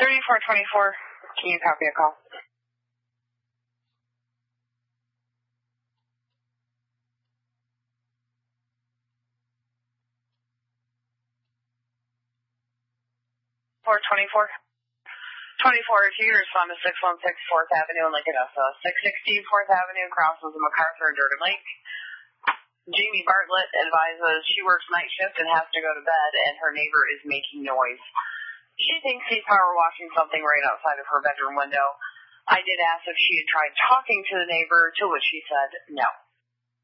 3424, can you copy a call? (424) 24, if you respond to 616 4th Avenue in Lincoln, 616 4th Avenue crosses the MacArthur and Durden Lake. Jamie Bartlett advises she works night shift and has to go to bed, and her neighbor is making noise. She thinks he's power washing something right outside of her bedroom window. I did ask if she had tried talking to the neighbor, to which she said no.